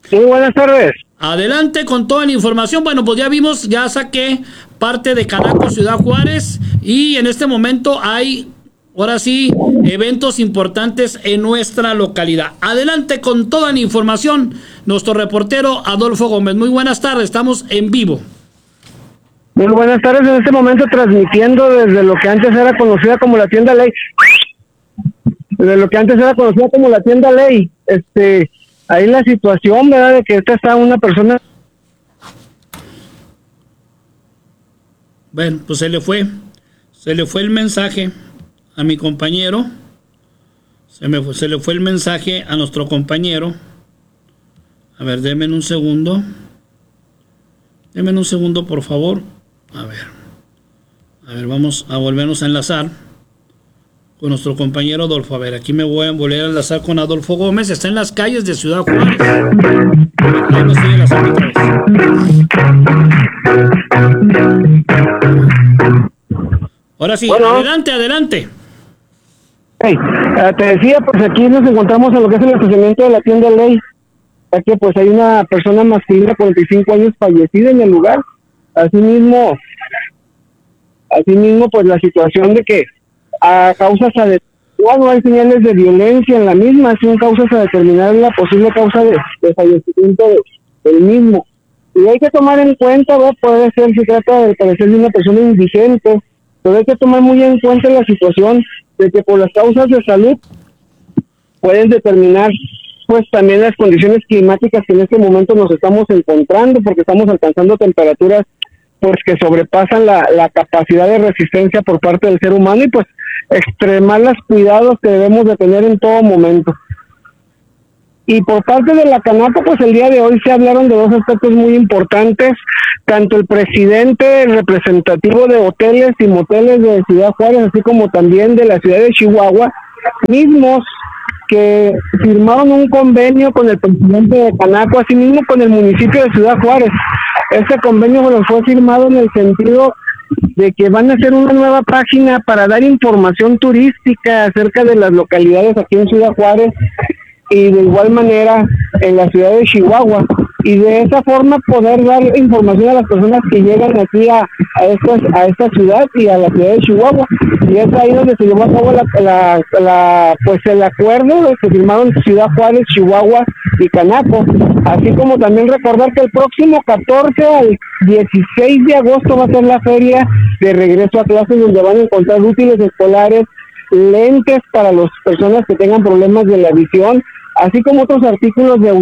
Sí, buenas tardes. Adelante con toda la información. Bueno, pues ya vimos, ya saqué parte de Canaco, Ciudad Juárez, y en este momento hay, ahora sí, eventos importantes en nuestra localidad. Adelante con toda la información, nuestro reportero Adolfo Gómez. Muy buenas tardes, estamos en vivo. Muy buenas tardes, en este momento transmitiendo desde lo que antes era conocida como la tienda Ley. Desde lo que antes era conocida como la tienda Ley. Ahí la situación, ¿verdad? De que esta está una persona. Bueno, pues se le fue el mensaje a mi compañero. Se le fue el mensaje a nuestro compañero. A ver, denme un segundo. Denme un segundo, por favor. A ver, vamos a volvernos a enlazar con nuestro compañero Adolfo. A ver, aquí me voy a volver a enlazar con Adolfo Gómez. Está en las calles de Ciudad Juárez. Ya me estoy enlazando otra vez. Ahora sí, bueno. Adelante. Hey, te decía, pues aquí nos encontramos en lo que es el estacionamiento de la tienda Ley. Aquí pues hay una persona masculina de 45 años fallecida en el lugar. Asimismo, pues la situación de que a causas no hay señales de violencia en la misma, son causas a determinar la posible causa de fallecimiento del mismo. Y hay que tomar en cuenta, ¿verdad? Puede ser, se trata de parecer de una persona indigente, pero hay que tomar muy en cuenta la situación de que por las causas de salud pueden determinar pues también las condiciones climáticas que en este momento nos estamos encontrando, porque estamos alcanzando temperaturas pues que sobrepasan la capacidad de resistencia por parte del ser humano, y pues extremar los cuidados que debemos de tener en todo momento. Y por parte de la Canaco, pues el día de hoy se hablaron de dos aspectos muy importantes, tanto el presidente representativo de hoteles y moteles de Ciudad Juárez, así como también de la ciudad de Chihuahua, mismos que firmaron un convenio con el presidente de Canaco, así mismo con el municipio de Ciudad Juárez. Este convenio fue firmado en el sentido de que van a hacer una nueva página para dar información turística acerca de las localidades aquí en Ciudad Juárez y de igual manera en la ciudad de Chihuahua, y de esa forma poder dar información a las personas que llegan aquí a esta ciudad y a la ciudad de Chihuahua. Y es ahí donde se llevó a cabo pues el acuerdo que firmaron Ciudad Juárez, Chihuahua y Canaco, así como también recordar que el próximo 14 al 16 de agosto va a ser la feria de regreso a clases, donde van a encontrar útiles escolares, lentes para las personas que tengan problemas de la visión, así como otros artículos de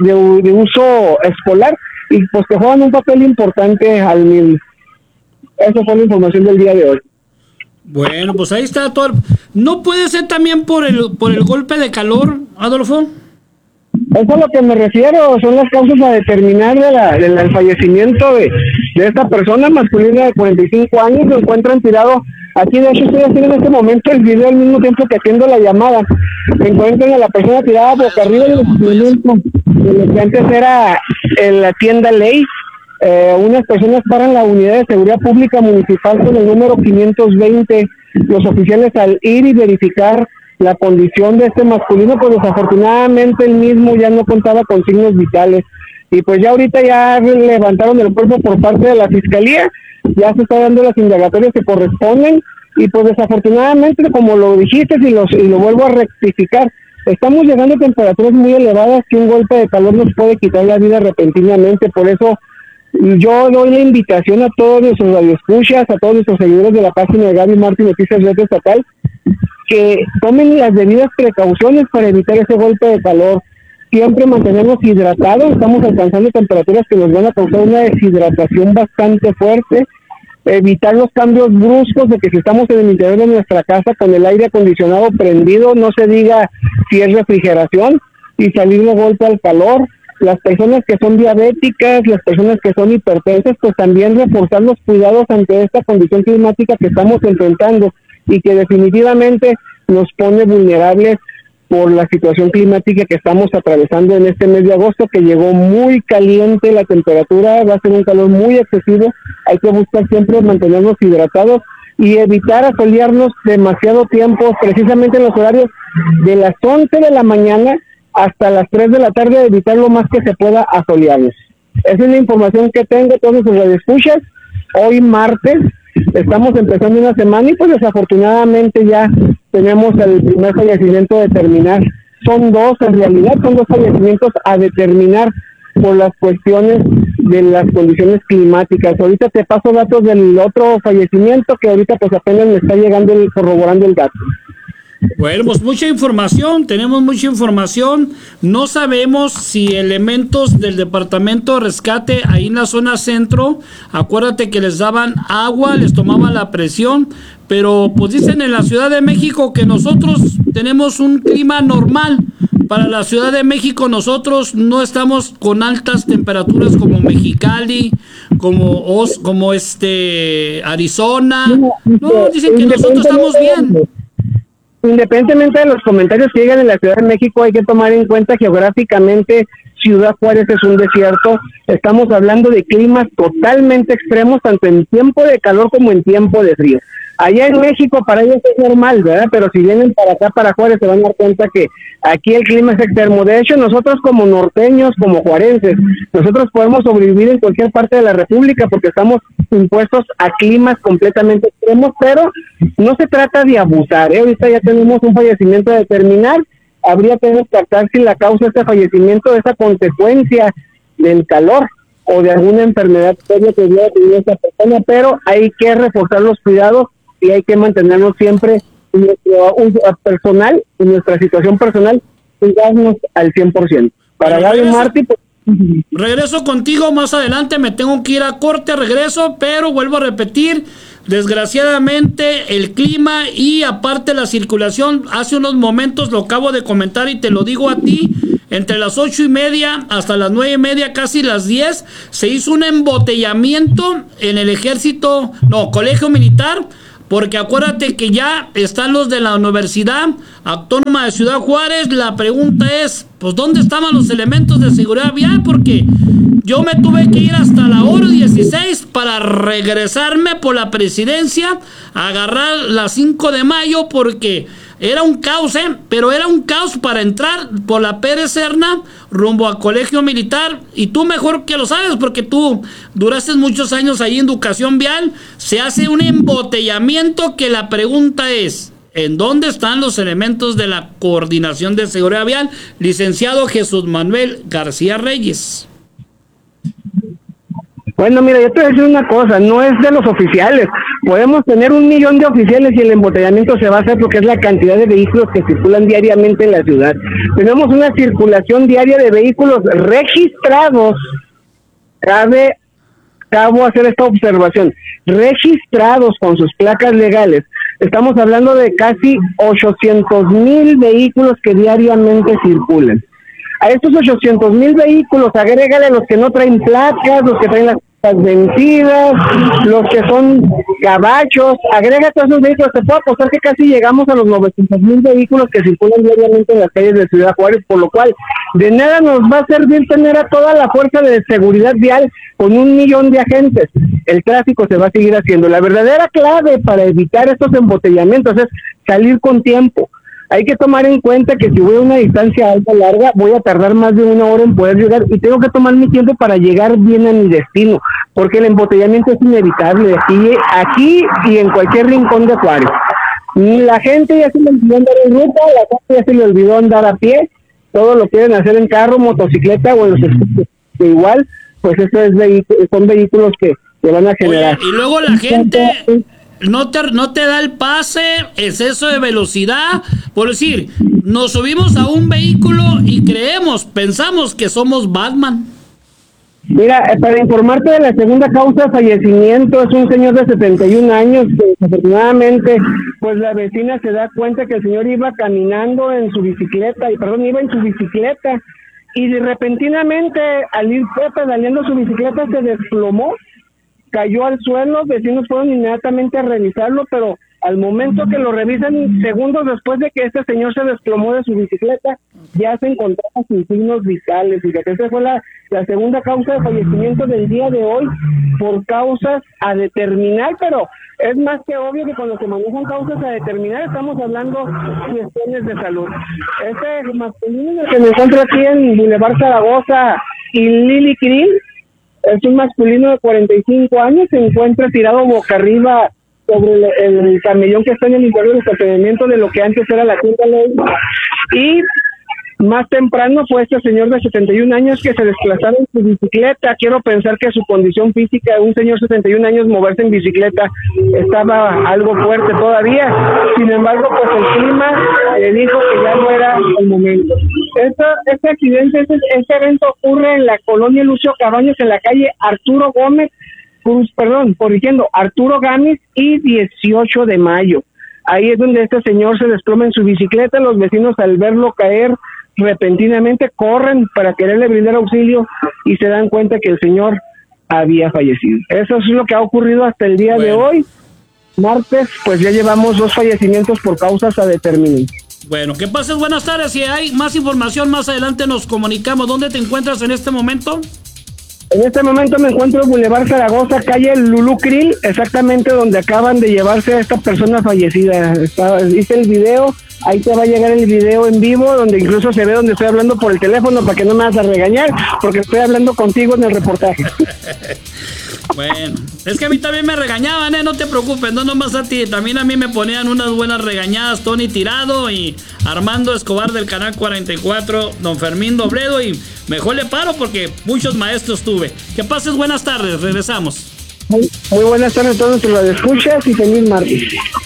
uso escolar, y pues que juegan un papel importante al mismo. Esa fue la información del día de hoy. Bueno, pues ahí está todo. ¿No puede ser también por el golpe de calor, Adolfo? Eso es a lo que me refiero, son las causas a determinar del fallecimiento de esta persona masculina de 45 años. Se encuentran tirados. Aquí de hecho estoy haciendo en este momento el video al mismo tiempo que atiendo la llamada. Me encuentran a la persona tirada boca arriba en el estacionamiento de lo que antes era en la tienda Ley. Unas personas paran la unidad de seguridad pública municipal con el número 520. Los oficiales, al ir y verificar la condición de este masculino, pues desafortunadamente el mismo ya no contaba con signos vitales. Y pues ya ahorita ya levantaron el cuerpo por parte de la fiscalía, ya se está dando las indagatorias que corresponden, y pues desafortunadamente, como lo dijiste y lo vuelvo a rectificar, estamos llegando a temperaturas muy elevadas que un golpe de calor nos puede quitar la vida repentinamente. Por eso yo doy la invitación a todos nuestros radioescuchas, a todos nuestros seguidores de la página de Gaby Martín Noticias Red Estatal, que tomen las debidas precauciones para evitar ese golpe de calor. Siempre mantenernos hidratados, estamos alcanzando temperaturas que nos van a causar una deshidratación bastante fuerte. Evitar los cambios bruscos de que si estamos en el interior de nuestra casa con el aire acondicionado prendido, no se diga si es refrigeración, y salir de golpe al calor. Las personas que son diabéticas, las personas que son hipertensas, pues también reforzar los cuidados ante esta condición climática que estamos enfrentando y que definitivamente nos pone vulnerables por la situación climática que estamos atravesando en este mes de agosto, que llegó muy caliente la temperatura, va a ser un calor muy excesivo. Hay que buscar siempre mantenernos hidratados y evitar asolearnos demasiado tiempo, precisamente en los horarios de las 11 de la mañana hasta las 3 de la tarde, evitar lo más que se pueda asolearnos. Esa es la información que tengo, todos sus radioescuchas. Hoy martes, estamos empezando una semana y pues desafortunadamente ya tenemos el primer fallecimiento a determinar. Son dos, en realidad son dos fallecimientos a determinar por las cuestiones de las condiciones climáticas. Ahorita te paso datos del otro fallecimiento que ahorita pues apenas me está llegando, corroborando el dato. Bueno, pues mucha información, tenemos mucha información. No sabemos si elementos del departamento de rescate ahí en la zona centro, acuérdate que les daban agua, les tomaban la presión, pero pues dicen en la Ciudad de México que nosotros tenemos un clima normal. Para la Ciudad de México nosotros no estamos con altas temperaturas como Mexicali, como Arizona. No, dicen que nosotros estamos bien. Independientemente de los comentarios que llegan en la Ciudad de México, hay que tomar en cuenta geográficamente Ciudad Juárez es un desierto. Estamos hablando de climas totalmente extremos, tanto en tiempo de calor como en tiempo de frío. Allá en México para ellos es normal, ¿verdad? Pero si vienen para acá, para Juárez, se van a dar cuenta que aquí el clima es extremo. De hecho, nosotros como norteños, como juarenses, nosotros podemos sobrevivir en cualquier parte de la República porque estamos impuestos a climas completamente extremos, pero no se trata de abusar, ¿eh? Ahorita ya tenemos un fallecimiento a determinar. Habría que descartar si la causa de este fallecimiento es a consecuencia del calor o de alguna enfermedad seria que hubiera tenido esta persona, pero hay que reforzar los cuidados y hay que mantenernos siempre en nuestro uso personal, en nuestra situación personal, cuidarnos al 100%. Para Gaby Martí, pues, regreso contigo más adelante, me tengo que ir a corte, regreso, pero vuelvo a repetir, desgraciadamente el clima y aparte la circulación, hace unos momentos lo acabo de comentar y te lo digo a ti, entre las 8:30 hasta las 9:30, casi las 10, se hizo un embotellamiento en el colegio militar, porque acuérdate que ya están los de la Universidad Autónoma de Ciudad Juárez. La pregunta es, pues, ¿dónde estaban los elementos de seguridad vial? Porque yo me tuve que ir hasta la hora 16 para regresarme por la presidencia, a agarrar la 5 de mayo, porque era un caos, pero era un caos para entrar por la Pérez Serna rumbo al colegio militar, y tú mejor que lo sabes porque tú duraste muchos años ahí en educación vial. Se hace un embotellamiento que la pregunta es, ¿en dónde están los elementos de la Coordinación de Seguridad Vial? Licenciado Jesús Manuel García Reyes. Bueno, mira, yo te voy a decir una cosa, no es de los oficiales. Podemos tener 1 millón de oficiales y el embotellamiento se va a hacer porque es la cantidad de vehículos que circulan diariamente en la ciudad. Tenemos una circulación diaria de vehículos registrados. Acabo hacer esta observación. Registrados con sus placas legales. Estamos hablando de casi 800,000 vehículos que diariamente circulan. A estos 800,000 vehículos, agrégale los que no traen placas, los que traen las vencidas, los que son gabachos, agrega todos esos vehículos. Te puedo apostar que casi llegamos a los 900,000 vehículos que circulan diariamente en las calles de Ciudad Juárez, por lo cual de nada nos va a servir tener a toda la fuerza de seguridad vial con 1 millón de agentes. El tráfico se va a seguir haciendo. La verdadera clave para evitar estos embotellamientos es salir con tiempo. Hay que tomar en cuenta que si voy a una distancia alta larga, voy a tardar más de 1 hora en poder llegar y tengo que tomar mi tiempo para llegar bien a mi destino, porque el embotellamiento es inevitable aquí y en cualquier rincón de Juárez. La gente ya se le olvidó andar en ruta, la gente ya se le olvidó andar a pie, todo lo quieren hacer en carro, motocicleta o en los scooters. Igual, pues eso son vehículos que van a generar. Oye, y luego la gente no te da el pase, exceso de velocidad. Por decir, nos subimos a un vehículo y pensamos que somos Batman. Mira, para informarte de la segunda causa de fallecimiento, es un señor de 71 años que desafortunadamente, pues la vecina se da cuenta que el señor iba caminando en su bicicleta, iba en su bicicleta, y repentinamente al ir pedaleando su bicicleta se desplomó, cayó al suelo. Vecinos fueron inmediatamente a revisarlo, pero Al momento que lo revisan, segundos después de que este señor se desplomó de su bicicleta, ya se encontraba sin signos vitales. Fíjate, esa fue la segunda causa de fallecimiento del día de hoy por causas a determinar, pero es más que obvio que cuando se manejan causas a determinar estamos hablando de cuestiones de salud. Este masculino que me encuentro aquí en Boulevard Zaragoza y Lili Krill es un masculino de 45 años, se encuentra tirado boca arriba sobre el camellón que está en el interior del estacionamiento de lo que antes era la Quinta Ley. Y más temprano fue este señor de 71 años que se desplazaba en su bicicleta. Quiero pensar que su condición física, un señor de 71 años moverse en bicicleta, estaba algo fuerte todavía. Sin embargo, pues el clima le dijo que ya no era el momento. Este accidente, este evento ocurre en la colonia Lucio Cabañas, en la calle Arturo Gámez y 18 de mayo. Ahí es donde este señor se desploma en su bicicleta. Los vecinos, al verlo caer repentinamente, corren para quererle brindar auxilio y se dan cuenta que el señor había fallecido. Eso es lo que ha ocurrido hasta el día de hoy. Martes, pues ya llevamos 2 fallecimientos por causas a determinar. Bueno, que pases buenas tardes. Si hay más información, más adelante nos comunicamos. ¿Dónde te encuentras en este momento? En este momento me encuentro en Boulevard Zaragoza, calle Lulu Krill, exactamente donde acaban de llevarse a esta persona fallecida. Hice el video, ahí te va a llegar el video en vivo, donde incluso se ve donde estoy hablando por el teléfono para que no me vas a regañar, porque estoy hablando contigo en el reportaje. Bueno, es que a mí también me regañaban, no te preocupes, no nomás a ti, también a mí me ponían unas buenas regañadas, Tony Tirado y Armando Escobar del Canal 44, don Fermín Dobledo, y mejor le paro porque muchos maestros tuve. Que pases buenas tardes, regresamos. Muy buenas tardes a todos los que lo escuchas y feliz martes.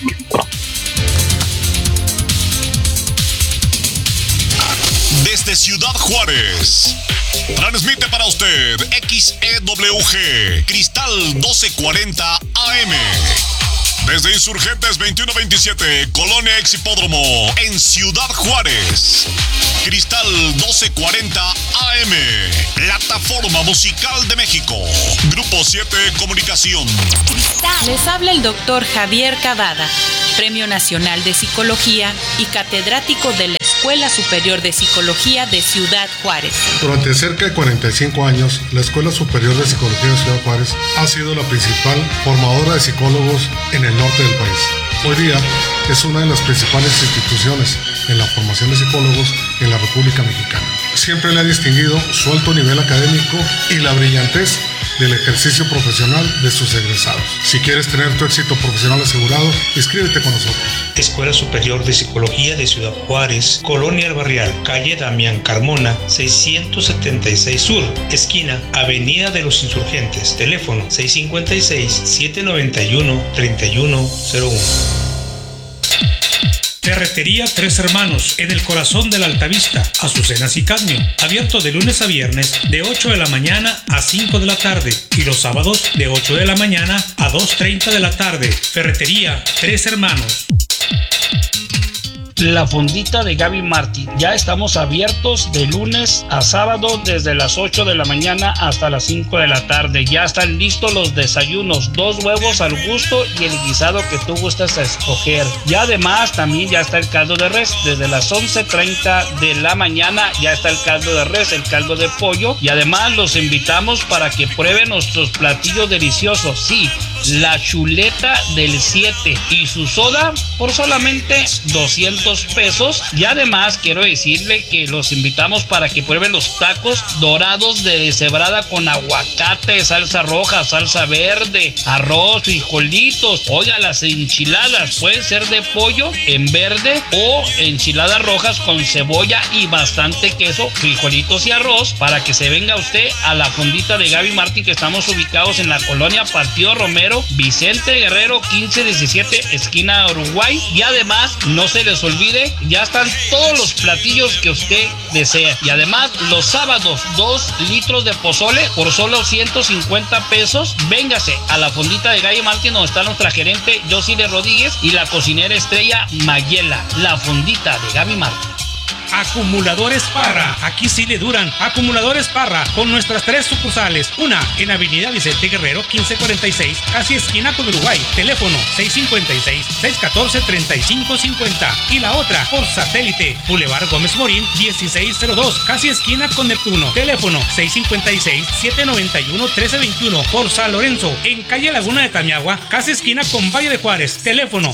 Desde Ciudad Juárez, transmite para usted XEWG Cristal 1240 AM. Desde Insurgentes 2127, Colonia Exhipódromo, en Ciudad Juárez. Cristal 1240 AM, Plataforma Musical de México. Grupo 7 Comunicación. Les habla el doctor Javier Cavada, Premio Nacional de Psicología y catedrático de la Escuela Superior de Psicología de Ciudad Juárez. Durante cerca de 45 años, la Escuela Superior de Psicología de Ciudad Juárez ha sido la principal formadora de psicólogos en el norte del país. Hoy día es una de las principales instituciones en la formación de psicólogos en la República Mexicana. Siempre le ha distinguido su alto nivel académico y la brillantez del ejercicio profesional de sus egresados. Si quieres tener tu éxito profesional asegurado, inscríbete con nosotros. Escuela Superior de Psicología de Ciudad Juárez, Colonia El Barrial, calle Damián Carmona, 676 Sur, esquina Avenida de los Insurgentes, teléfono 656-791-3101. Ferretería Tres Hermanos, en el corazón de la Altavista, Azucenas y Cadmio, abierto de lunes a viernes de 8 de la mañana a 5 de la tarde y los sábados de 8 de la mañana a 2:30 de la tarde. Ferretería Tres Hermanos. La fondita de Gaby Martin. Ya estamos abiertos de lunes a sábado desde las 8 de la mañana hasta las 5 de la tarde. Ya están listos los desayunos, 2 huevos al gusto y el guisado que tú gustas a escoger. Y además también ya está el caldo de res. Desde las 11:30 de la mañana ya está el caldo de res, el caldo de pollo. Y además los invitamos para que prueben nuestros platillos deliciosos. Sí, la chuleta del 7 y su soda por solamente 200 pesos. Y además quiero decirle que los invitamos para que prueben los tacos dorados de deshebrada con aguacate, salsa roja, salsa verde, arroz, frijolitos. Oiga, las enchiladas pueden ser de pollo en verde o enchiladas rojas con cebolla y bastante queso, frijolitos y arroz, para que se venga usted a la fondita de Gaby Martin, que estamos ubicados en la colonia Partido Romero, Vicente Guerrero 1517, esquina Uruguay. Y además no se les olvide, ya están todos los platillos que usted desea. Y además los sábados 2 litros de pozole por solo 150 pesos. Véngase a la fondita de Gaby Martin, donde está nuestra gerente Josile Rodríguez y la cocinera estrella Mayela. La fondita de Gaby Martin. Acumuladores Parra. Aquí sí le duran. Acumuladores Parra, con nuestras 3 sucursales. Una en Avenida Vicente Guerrero 1546, casi esquina con Uruguay. Teléfono 656-614-3550. Y la otra por satélite, Boulevard Gómez Morín 1602, casi esquina con Neptuno. Teléfono 656-791-1321. Por San Lorenzo, en calle Laguna de Tamiagua, casi esquina con Valle de Juárez. Teléfono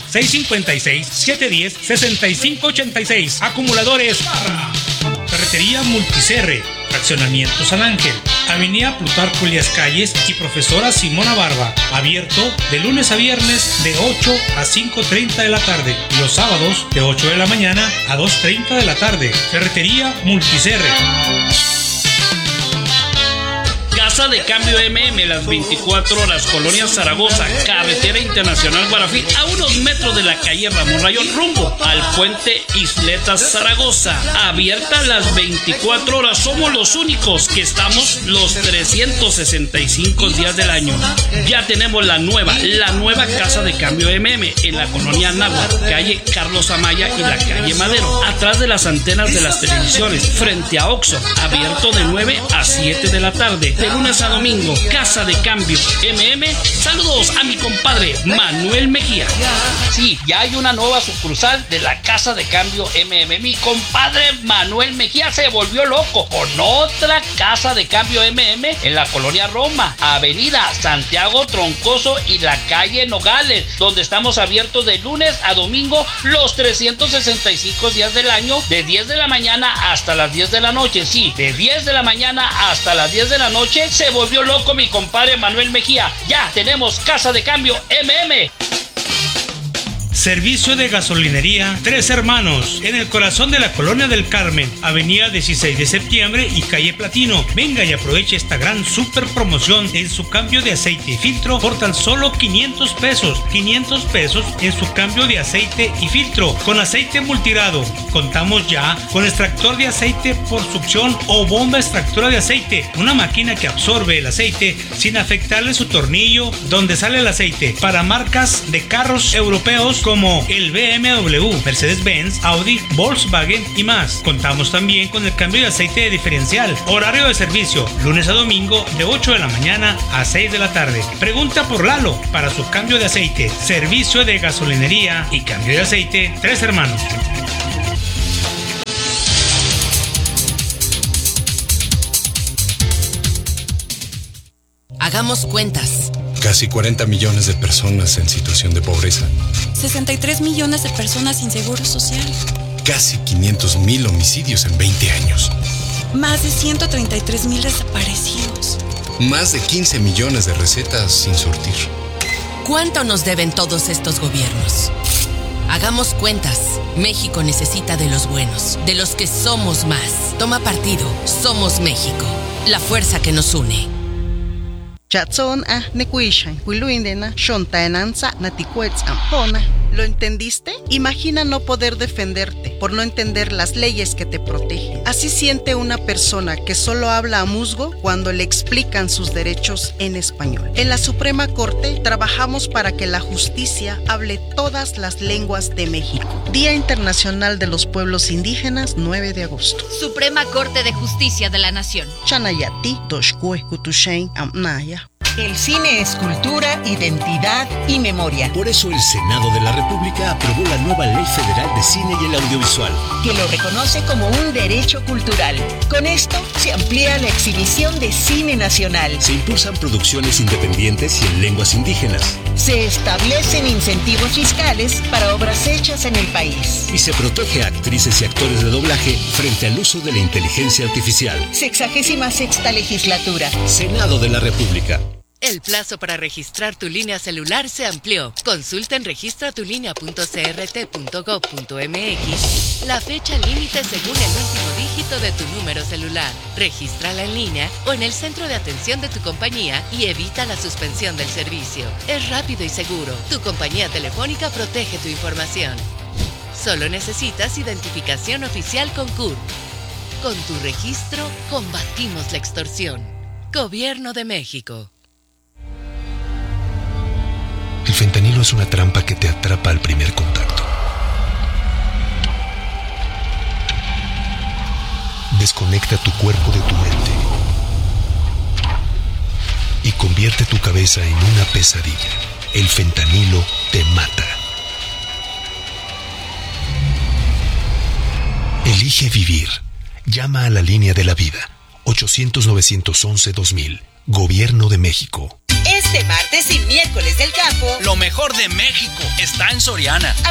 656-710-6586. Acumuladores Parra. Ferretería Multicerre, Fraccionamiento San Ángel, Avenida Plutarco Elías Calles y Profesora Simona Barba. Abierto de lunes a viernes de 8 a 5:30 de la tarde y los sábados de 8 de la mañana a 2:30 de la tarde. Ferretería Multicerre. Casa de Cambio MM, las 24 horas, Colonia Zaragoza, Carretera Internacional Guarafí, a unos metros de la calle Ramón Rayón, rumbo al puente Isletas Zaragoza. Abierta las 24 horas, somos los únicos que estamos los 365 días del año. Ya tenemos la nueva Casa de Cambio MM en la Colonia Náhuatl, calle Carlos Amaya y la calle Madero, atrás de las antenas de las televisiones, frente a Oxxo, abierto de 9 a 7 de la tarde. De lunes a domingo, Casa de Cambio MM. Saludos a mi compadre Manuel Mejía. Sí, ya hay una nueva sucursal de la Casa de Cambio MM. Mi compadre Manuel Mejía se volvió loco con otra Casa de Cambio MM en la Colonia Roma, Avenida Santiago Troncoso y la calle Nogales, donde estamos abiertos de lunes a domingo los 365 días del año, de 10 de la mañana hasta las 10 de la noche. Sí, de 10 de la mañana hasta las 10 de la noche. Se volvió loco mi compadre Manuel Mejía. Ya tenemos Casa de Cambio MM. Servicio de gasolinería Tres Hermanos, en el corazón de la Colonia del Carmen, Avenida 16 de Septiembre y calle Platino. Venga y aproveche esta gran super promoción en su cambio de aceite y filtro por tan solo 500 pesos. 500 pesos en su cambio de aceite y filtro con aceite multirado. Contamos ya con extractor de aceite por succión o bomba extractora de aceite, una máquina que absorbe el aceite sin afectarle su tornillo donde sale el aceite, para marcas de carros europeos como el BMW, Mercedes-Benz, Audi, Volkswagen y más. Contamos también con el cambio de aceite de diferencial. Horario de servicio, lunes a domingo de 8 de la mañana a 6 de la tarde. Pregunta por Lalo para su cambio de aceite. Servicio de gasolinería y cambio de aceite Tres Hermanos. Hagamos cuentas. Casi 40 millones de personas en situación de pobreza. 63 millones de personas sin seguro social. Casi 500,000 homicidios en 20 años. Más de 133,000 desaparecidos. Más de 15 millones de recetas sin surtir. ¿Cuánto nos deben todos estos gobiernos? Hagamos cuentas. México necesita de los buenos, de los que somos más. Toma partido. Somos México. La fuerza que nos une. ¿Lo entendiste? Imagina no poder defenderte por no entender las leyes que te protegen. Así siente una persona que solo habla a musgo cuando le explican sus derechos en español. En la Suprema Corte trabajamos para que la justicia hable todas las lenguas de México. Día Internacional de los Pueblos Indígenas, 9 de agosto. Suprema Corte de Justicia de la Nación. Chanayati, Doshkue, Kutushain, Amnaya. El cine es cultura, identidad y memoria. Por eso el Senado de la República aprobó la nueva Ley Federal de Cine y el Audiovisual, que lo reconoce como un derecho cultural. Con esto se amplía la exhibición de cine nacional. Se impulsan producciones independientes y en lenguas indígenas. Se establecen incentivos fiscales para obras hechas en el país. Y se protege a actrices y actores de doblaje frente al uso de la inteligencia artificial. 66ª legislatura. Senado de la República. El plazo para registrar tu línea celular se amplió. Consulta en registratulinea.crt.gov.mx la fecha límite según el último dígito de tu número celular. Regístrala en línea o en el centro de atención de tu compañía y evita la suspensión del servicio. Es rápido y seguro. Tu compañía telefónica protege tu información. Solo necesitas identificación oficial con CURP. Con tu registro, combatimos la extorsión. Gobierno de México. El fentanilo es una trampa que te atrapa al primer contacto. desconecta tu cuerpo de tu mente y convierte tu cabeza en una pesadilla. El fentanilo te mata. Elige vivir. Llama a la línea de la vida. 800-911-2000. Gobierno de México. Este martes y miércoles del campo, lo mejor de México está en Soriana.